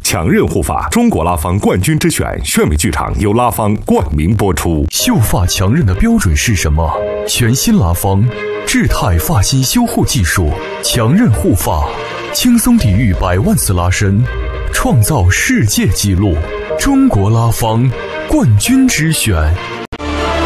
强韧护发，中国拉芳冠军之选，炫美剧场由拉芳冠名播出。 秀发强韧的标准是什么？全新拉芳智态发型修护技术，强韧护发，轻松抵御100万次拉伸，创造世界纪录。中国拉芳冠军之选。